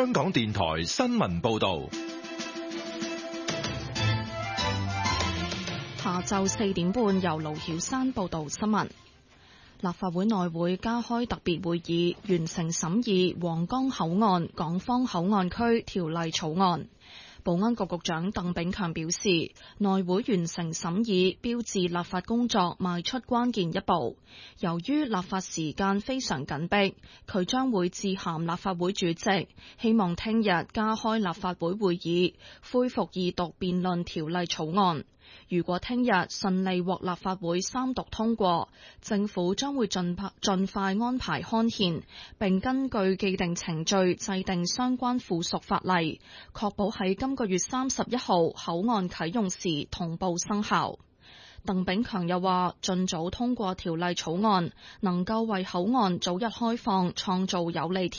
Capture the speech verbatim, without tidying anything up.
香港電台新聞報道。 下晝四點半，由盧曉山報道新聞。立法會內會加開特別會議，完成審議皇崗口岸港方口岸區條例草案。保安局局長鄧炳強表示，內會完成審議，標誌立法工作邁出關鍵一步。由於立法時間非常緊迫，佢將會致函立法會主席，希望聽日加開立法會會議，恢復二讀辯論條例草案。如果聽日順利獲立法會三讀通過，政府將會盡盡快安排刊憲，並根據既定程序制定相關附屬法例，確保喺今個月三十一號口岸啟用時同步生效。鄧炳強又話，盡早通過條例草案，能夠為口岸早日開放創造有利條